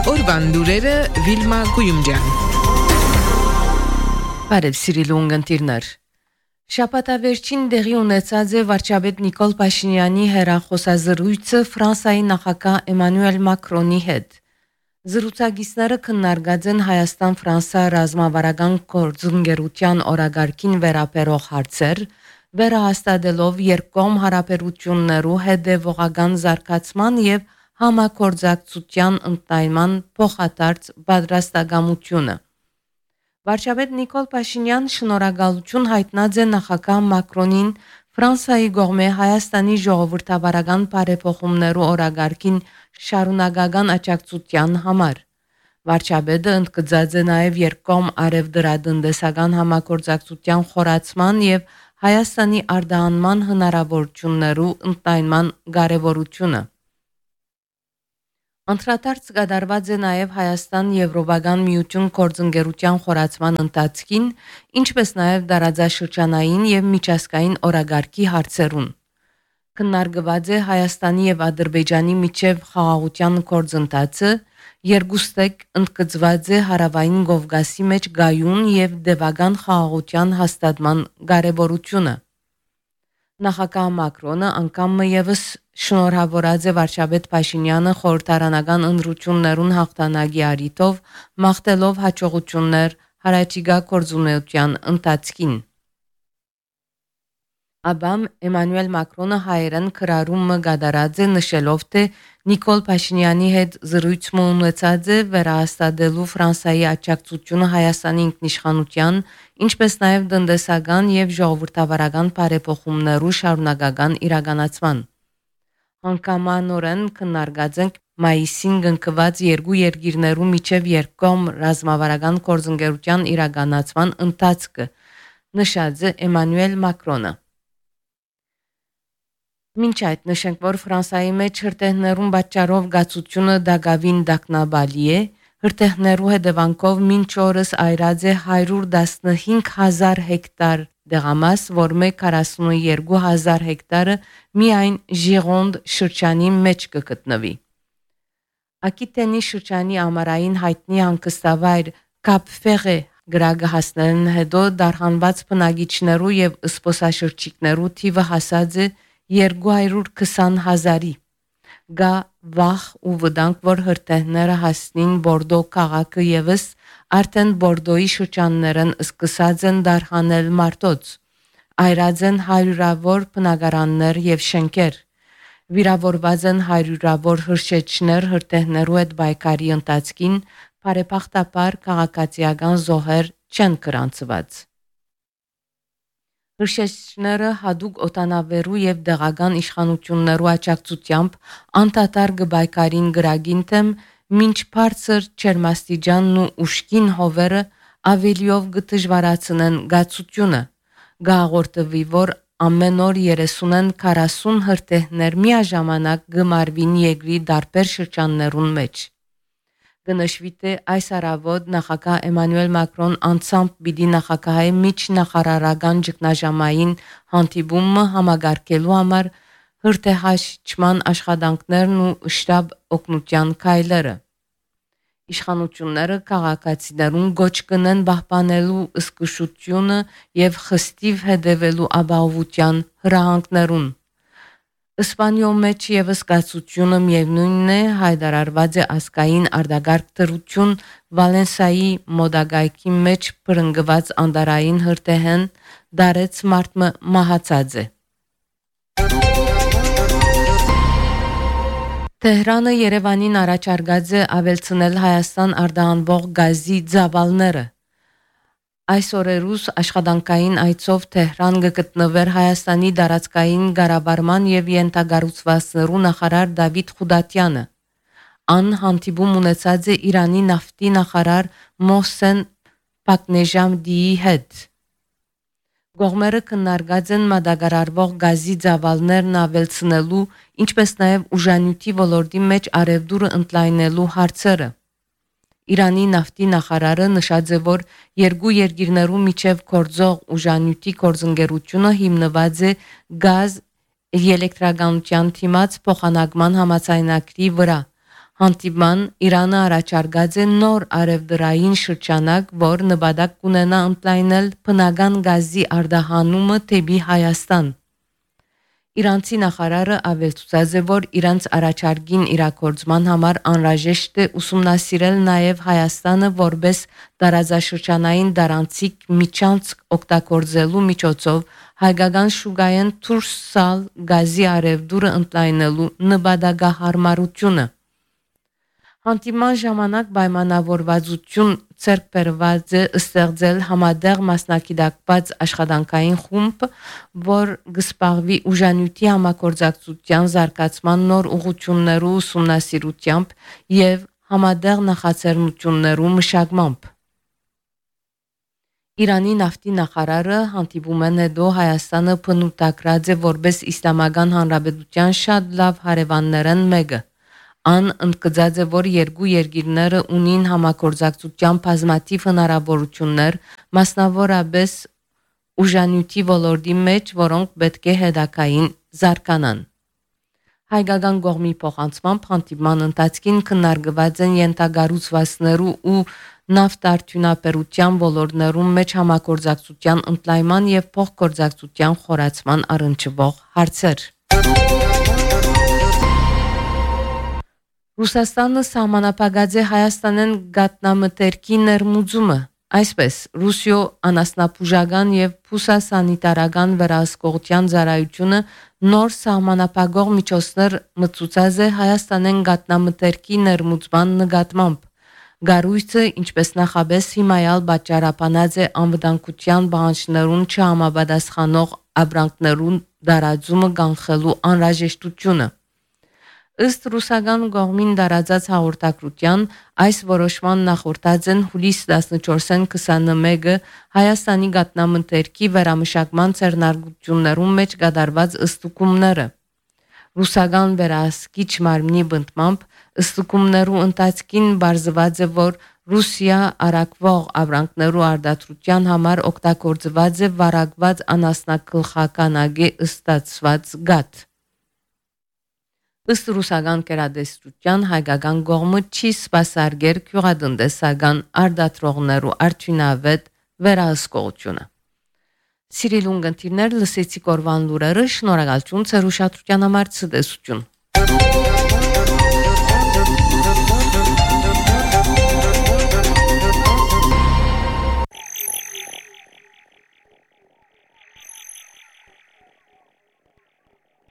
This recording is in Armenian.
Օրվան լուրերը Վիլմա Գույումջյան։ Բարև սիրելի ունգընտիրներ։ Շաբաթավերջին դեղի ունեցած է վարչապետ Նիկոլ Փաշինյանի հեռախոսազրույցը Ֆրանսիայի նախագահ Էմանուել Մակրոնի հետ։ Զրուցակիցները քննարկած են Հայաստան-Ֆրանսիա ռազմավարական գործընկերության օրագարկին վերաբերող հարցեր, վերահաստատելով երկկողմ հարաբերություններու հետևողական զարգացման եւ համագործակցության ընդայնման փոխադարձ պատրաստակամությունը։ Վարչապետ Նիկոլ Փաշինյան շնորհակալություն հայտնած է նախագահ Մակրոնին Ֆրանսիայի կողմէ Հայաստանի ժողովրդավարական բարեփոխումներու օրագարկին շարունակական աջակցության համար։ Վարչապետը ընդգծած է նաև երկկողմ արևդրատնտեսական համագործակցության խորացման եւ Հայաստանի արտահանման հնարավորություններու ընդայնման կարևորությունը։ Անդրադարձ կատարված է նաև Հայաստան-Եվրոպական միություն գործընկերության խորացման ընթացքին, ինչպես նաև տարածաշրջանային եւ միջազգային օրագարկի հարցերուն։ Քննարկված է Հայաստանի եւ Ադրբեջանի միջև խաղաղության գործընթացը, երկուստեք ընդգծված է Հարավային Կովկասի մեջ գայուն եւ դեպական խաղաղության հաստատման կարևորությունը։ Նախագահ Մակրոնը անգամ եւս շնորհավորած է վարչապետ Փաշինյանը խորհրդարանական ընտրություններուն հաղթանակի առիթով, մաղթելով հաջողություններ հարաճիգա գործունեության ընթացքին։ Աբամ Էմանուել Մակրոնը հայերեն քրարումը կատարած է նշելով, թե Նիկոլ Փաշինյանի հետ զրույցը ունեցած է վերահաստատելու Ֆրանսիայի աջակցությունը Հայաստանի ինքնիշխանության, ինչպես նաև տնտեսական եւ ժողովրդավարական բարեփոխումներու շարունակական իրականացման։ Հանգամանորեն քննարկած ենք մայիսին կնքված երկու երկիրներու միջև երկկողմ ռազմավարական գործընկերության իրականացման ընթացքը, նշած է Էմանուել Մակրոնը։ Մինչ այդ նշենք, որ Ֆրանսիայի մեջ հրթեհներուն պատճառով գացությունը դակավին դակնաբալի է, հրթեհներու հետևանքով մինչ օրս այրած է 115,000 հեկտար դեղամաս, որ 42,000 հեկտարը միայն Ժիրոնդ շրջանի մեջ կգտնվի։ Ակիտենի շրջանի ամառային հայտնի հանգստավայր Կապ Ֆեղե գրագը հասնելն հետո դարհանված բնակիչներու եւ զբոսաշրջիկներու թիվը հասած է 220,000-ի։ Գա վախ ու վտանգ, որ հրթեհները հասնին Բորդո քաղաքը եւս արդեն Բորդոյի շրջաններն սկսած են դարհանել մարտոց։ Այրած են հարյուրավոր բնակարաններ եւ շենքեր։ Վիրավորված են հարյուրավոր հրշեջներ հրթեհներու հետ բայկարի ընթացքին, բարեբախտաբար քաղաքացիական զոհեր չեն գրանցված։ Հրշեջները հadouk օտանավերու եւ դեղական իշխանություններու աջակցությամբ անդադար գբայկարին գրագին թեմ, մինչ բարձր ջերմաստիճանն ու ուշքին հովերը ավելիով գդժվարացնեն գացությունը։ Գաղորդվի, որ ամեն օր 30-ն 40 հրթեհներ միաժամանակ գմարվին երկրի դարբեր շրջաններուն մեջ։ Գնշվի թե այս առավոտ նախագահ Էմանուել Մակրոն անցամբ պիտի նախագահի միջնախարարական ճգնաժամային հանդիպումը համագարկելու համար հրթեհաշճման աշխատանքներն ու շտաբ օգնության քայլերը։ Իշխանությունները քաղաքացիներուն գոչ կնեն պահպանելու զգուշությունը եւ խստիվ հետևելու ապահովության հրահանգներուն։ Իսպանիո մեջ եւս գացությունը միևնույնն է հայտարարված է ազգային արտագարկ դրություն Վալենսիայի մոդագայքի մեջ բռնկված անդարային հրթեհեն դարեց մարտը մահացած է։ Թեհրանը Երևանին առաջարկած է ավելցնել Հայաստան արտահանվող գազի ծավալները։ Այս օրերուս աշխատանքային այցով Թեհրան գտնվեր Հայաստանի դարածքային ղարաբարման եւ յենթագառուցվածքներու նախարար Դավիթ Խուդատյանը։ Ան հանդիպում ունեցած է Իրանի նավթի նախարար Մոհսեն Պակնեժամդիի հետ։ Գողմերը քննարկած են մատակարարվող գազի ծավալներն ավելցնելու, ինչպես նաև ուժանյութի ոլորտի մեջ արևդուրը ընդլայնելու հարցերը։ Իրանի նավթի նախարարը նշած է, որ երկու երկիրներու միջև գործող ուժանյութի գործընկերությունը հիմնված է գազ էլեկտրականության թիմաց փոխանակման համաձայնագրի վրա, Հանդիպման Իրանը առաջարկած է նոր արևդրային շրջանակ, որ նպատակ կունենա ընդլայնել բնական գազի արտահանումը դեպի Հայաստան։ Իրանցի նախարարը ավելցուած է, որ իրանց առաջարկին իրագործման համար անհրաժեշտ է ուսումնասիրել նաև Հայաստանը որպես տարածաշրջանային դարանցիկ միջանցք օգտագործելու միջոցով հայկական շուկայեն դուրս սալ գազի արևդուրը ընդլայնելու նպատակահարմարությունը։ Հանդիպման ժամանակ պայմանավորվածություն ցերկ բերված է ստեղծել համատեղ մասնակցված աշխատանքային խումբ, որ կզբաղվի ուժանյութի համագործակցության զարգացման նոր ուղղություններու ուսումնասիրությամբ եւ համատեղ նախաձեռնություններու մշակմամբ։ Իրանի նավթի նախարարը հանդիպումեն հետո Հայաստանը բնութագրած է որպես Իսլամական Հանրապետության շատ լավ հարևաններն մեկը։ Ան ընդգծած է, որ երկու երկիրները ունին համագործակցության բազմաթիվ հնարավորություններ, մասնավորապես ուժանյութի ոլորտի մեջ, որոնք պետք է հետագային զարգանան։ Հայկական կողմի փոխանցմամբ հանդիպման ընթացքին քննարկված են ենթակառուցվածքներու ու նավթարդյունաբերության ոլորտներում մեջ համագործակցության ընդլայնման եւ փոխգործակցության խորացման առնչվող հարցեր։ Ռուսաստանը սահմանապահած է Հայաստանեն գատնամթերքի ներմուծումը, այսպես Ռուսիո անասնապուժական եւ փուսասանիտարական վերահսկողության ծառայությունը նոր սահմանապահող միջոցներ մտցուցած է Հայաստանեն գատնամթերքի ներմուծման նկատմամբ։ Գարույցը, ինչպես նախաբես հիմայալ պատճառաբանած է անվտանգության պահանջներուն չհամապատասխանող ապրանքներուն դարաձումը կանխելու անհրաժեշտությունը։ Ըստ ռուսական կողմին դարածած հաղորդակցության այս որոշման նախորդած են հուլիս 14-ին 21-ը Հայաստանի գատնամթերքի վերամշակման ցերնարգություններում մեջ կատարված ըստուկումները։ Ռուսական վերահսկիչ մարմնի բնդմամբ ըստուկումներու ընթացքին բարձված է, որ Ռուսիա արակվող ապրանքներու արտադրության համար օգտագործված է վարակված անասնագլխականագի ստացված գաթ։ Ըստ ռուսական կերադեստրության հայկական կողմը չի սպասարկել գյուղատնտեսական արտադրողներու արդյունավետ վերահսկողությունը։ Սիրելի ունգընտիրներ, լսեցիք օրվան լուրերը, շնորհակալություն ձեր ուշադրության համար, ցտեսություն։